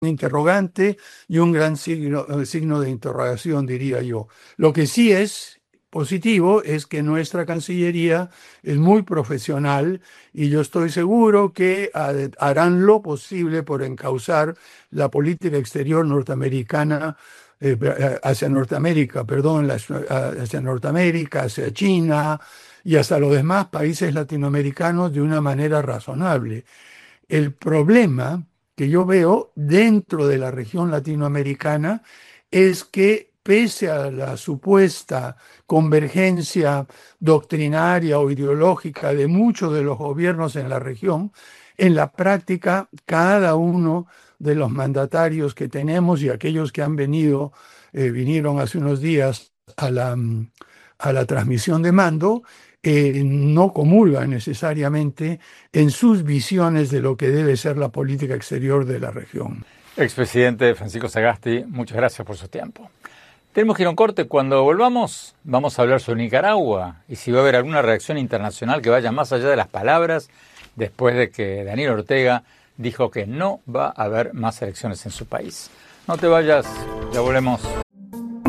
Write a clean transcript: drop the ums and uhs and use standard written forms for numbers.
interrogante y un gran signo de interrogación, diría yo. Lo que sí es positivo es que nuestra Cancillería es muy profesional y yo estoy seguro que harán lo posible por encauzar la política exterior norteamericana hacia Norteamérica, perdón, hacia Norteamérica, hacia China y hasta los demás países latinoamericanos de una manera razonable. El problema que yo veo dentro de la región latinoamericana es que pese a la supuesta convergencia doctrinaria o ideológica de muchos de los gobiernos en la región, en la práctica cada uno de los mandatarios que tenemos y aquellos que han vinieron hace unos días a la transmisión de mando, no comulgan necesariamente en sus visiones de lo que debe ser la política exterior de la región. Expresidente Francisco Sagasti, muchas gracias por su tiempo. Tenemos que ir a un corte. Cuando volvamos, vamos a hablar sobre Nicaragua y si va a haber alguna reacción internacional que vaya más allá de las palabras después de que Daniel Ortega dijo que no va a haber más elecciones en su país. No te vayas, ya volvemos.